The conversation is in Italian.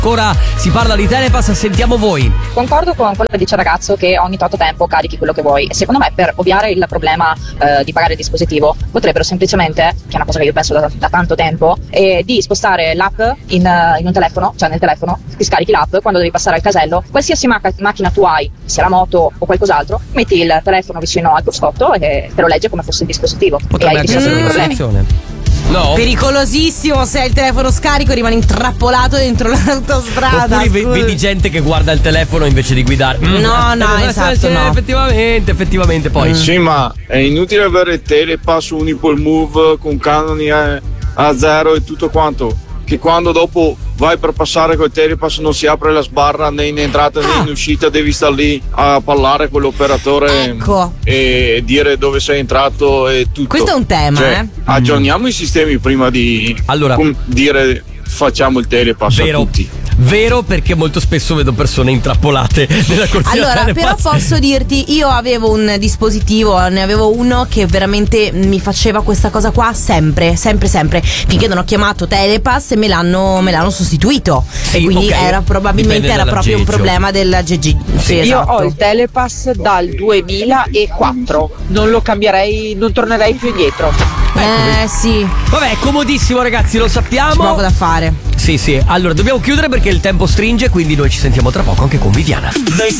Ancora si parla di Telepass, sentiamo voi. Concordo con quello che dice il ragazzo che ogni tot tempo carichi quello che vuoi. E secondo me, per ovviare il problema di pagare il dispositivo, potrebbero semplicemente, che è una cosa che io penso da tanto tempo, di spostare l'app in un telefono, cioè nel telefono, ti scarichi l'app, quando devi passare al casello, qualsiasi macchina tu hai, sia la moto o qualcos'altro, metti il telefono vicino al cruscotto e te lo legge come fosse il dispositivo. Potrebbe e hai essere una problemi. soluzione. No. Pericolosissimo se hai il telefono scarico e rimani intrappolato dentro l'autostrada. Oppure vedi gente che guarda il telefono invece di guidare. No, esatto, no. Effettivamente poi. Sì, ma è inutile avere Telepass, Unipol Move con canoni a zero e tutto quanto, che quando dopo vai per passare col Telepass non si apre la sbarra né in entrata né in uscita, devi stare lì a parlare con l'operatore, ecco, e dire dove sei entrato e tutto. Questo è un tema, cioè, aggiorniamo i sistemi prima di dire facciamo il Telepass a tutti. Vero, perché molto spesso vedo persone intrappolate nella corsia. Allora, però posso dirti, io avevo un dispositivo, ne avevo uno che veramente mi faceva questa cosa qua sempre, finché non ho chiamato Telepass e me l'hanno sostituito. E quindi era probabilmente proprio un problema dell'aggeggio. Sì, io esatto. ho il Telepass dal 2004, non lo cambierei, non tornerei più indietro. Sì. Vabbè, è comodissimo, ragazzi, lo sappiamo. C'è poco da fare. Sì. Allora, dobbiamo chiudere perché il tempo stringe, quindi noi ci sentiamo tra poco anche con Viviana.